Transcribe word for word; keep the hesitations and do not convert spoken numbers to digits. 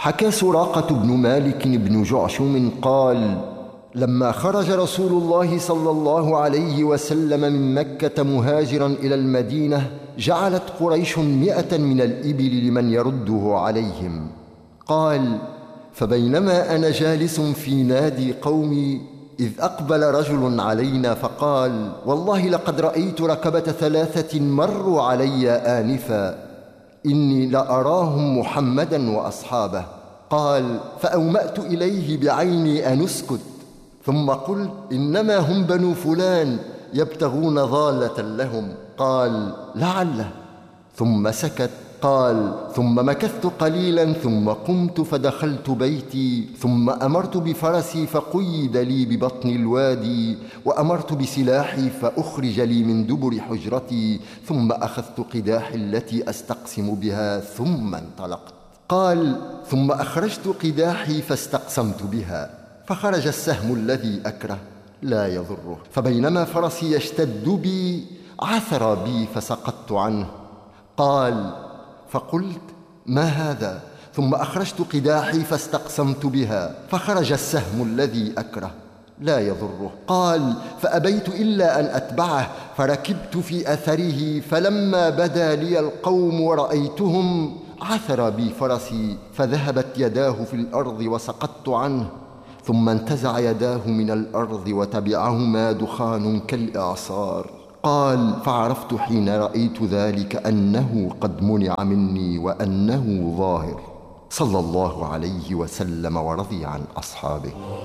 حكى سراقة بن مالك بن جعشم قال: لما خرج رسول الله صلى الله عليه وسلم من مكة مهاجرا إلى المدينة جعلت قريش مئة من الإبل لمن يرده عليهم. قال: فبينما أنا جالس في نادي قومي إذ أقبل رجل علينا فقال: والله لقد رأيت ركبة ثلاثة مروا علي آنفا، إني لأراهم محمدا وأصحابه. قال: فأومأت إليه بعيني أن اسكت، ثم قلت: إنما هم بنو فلان يبتغون ضالة لهم. قال: لعله. ثم سكت. قال: ثم مكثت قليلا ثم قمت فدخلت بيتي، ثم أمرت بفرسي فقيد لي ببطن الوادي، وأمرت بسلاحي فأخرج لي من دبر حجرتي، ثم أخذت قداحي التي أستقسم بها ثم انطلقت. قال: ثم أخرجت قداحي فاستقسمت بها، فخرج السهم الذي أكره لا يضره، فبينما فرسي يشتد بي عثر بي فسقطت عنه. قال: فقلت: ما هذا؟ ثم أخرجت قداحي فاستقسمت بها، فخرج السهم الذي أكره لا يضره. قال: فأبيت إلا أن أتبعه، فركبت في أثره، فلما بدا لي القوم ورأيتهم عثر بي فرسي، فذهبت يداه في الأرض وسقطت عنه، ثم انتزع يداه من الأرض وتبعهما دخان كالإعصار. قال: فعرفت حين رأيت ذلك أنه قد منع مني وأنه ظاهر، صلى الله عليه وسلم ورضي عن أصحابه.